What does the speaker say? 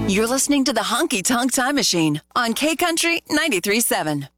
You're listening to the Honky Tonk Time Machine on K Country 93.7.